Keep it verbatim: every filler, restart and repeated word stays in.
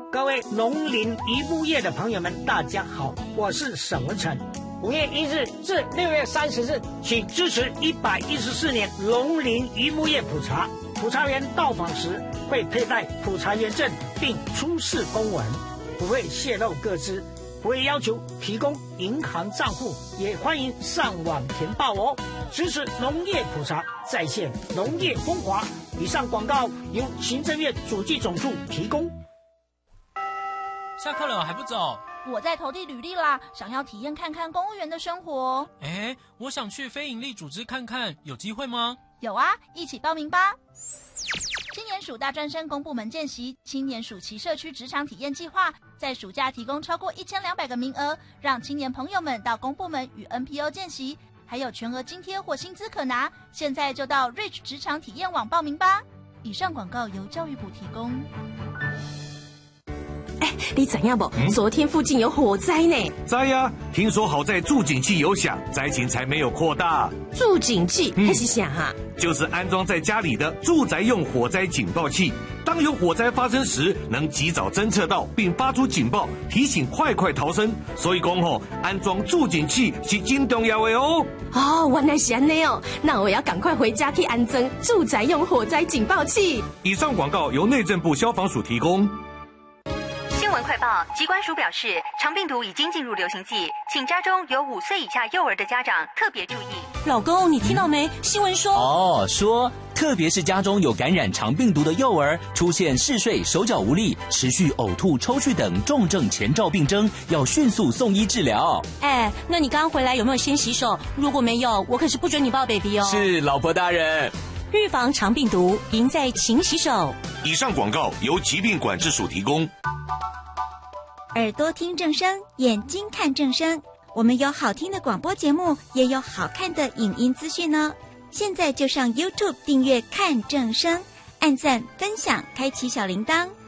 各位农林渔牧业的朋友们，大家好，我是沈文成。五月一日至六月三十日，请支持一百一十四年农林渔牧业普查。普查员到访时会佩戴普查员证，并出示公文，不会泄露个资，不会要求提供银行账户，也欢迎上网填报哦。支持农业普查，再现农业风华。以上广告由行政院主计总处提供。 下课了还不走？ 我在投递履历啦，想要体验看看公务员的生活。 哎，我想去非营利组织看看，有机会吗？ 有啊，一起报名吧。青年署大专生公部门见习青年暑期社区职场体验计划，在暑假提供超过一千两百个名额，让青年朋友们到公部门与 N P O 见习，还有全额津贴或薪资可拿。现在就到 Reach 职场体验网报名吧。以上广告由教育部提供。 哎，你知影不？嗯、昨天附近有火灾呢。 知呀，听说好在助警器有响，灾情才没有扩大。 助警器还是啥哈？ 就是安装在家里的住宅用火灾警报器，当有火灾发生时，能及早侦测到并发出警报，提醒快快逃生。所以讲吼，安装助警器是真重要的哦。 哦，原来是安尼哦，那我要赶快回家去安装住宅用火灾警报器。 以上广告由内政部消防署提供。 新闻快报，疾管署表示，肠病毒已经进入流行季，请家中有五岁以下幼儿的家长特别注意。 老公，你听到没？新闻说哦，说特别是家中有感染肠病毒的幼儿，出现嗜睡、手脚无力、持续呕吐、抽搐等重症前兆病征，要迅速送医治疗。 哎，那你刚刚回来有没有先洗手？如果没有，我可是不准你抱 baby 哦。 是，老婆大人。 预防肠病毒，赢在勤洗手。 以上广告由疾病管制署提供。 耳朵听正声，眼睛看正声。我们有好听的广播节目，也有好看的影音资讯哦。现在就上 YouTube 订阅看正声，按赞分享，开启小铃铛。